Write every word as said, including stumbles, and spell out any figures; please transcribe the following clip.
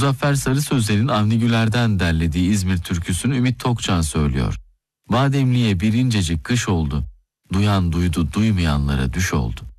Muzaffer Sarı Sözler'in Avni Güler'den derlediği İzmir türküsünü Ümit Tokcan söylüyor. Bademli'ye bir incecik kış oldu, duyan duydu, duymayanlara düş oldu.